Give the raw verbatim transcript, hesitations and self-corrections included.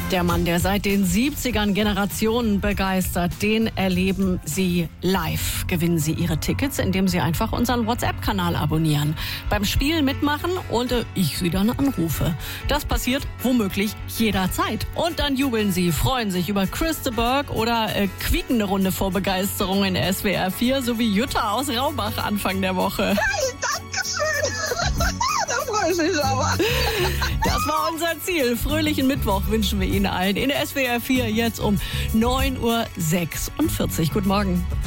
Der Mann, der seit den siebzigern Generationen begeistert, den erleben Sie live. Gewinnen Sie Ihre Tickets, indem Sie einfach unseren WhatsApp-Kanal abonnieren. Beim Spiel mitmachen und äh, ich Sie dann anrufe. Das passiert womöglich jederzeit. Und dann jubeln Sie, freuen sich über Chris de Burgh oder äh, quieken eine Runde vor Begeisterung in S W R vier, sowie Jutta aus Raubach Anfang der Woche. Hey, Dankeschön! Da freue ich mich aber. Das war unser Ziel. Fröhlichen Mittwoch wünschen wir Ihnen allen in S W R vier jetzt um neun Uhr sechsundvierzig. Guten Morgen.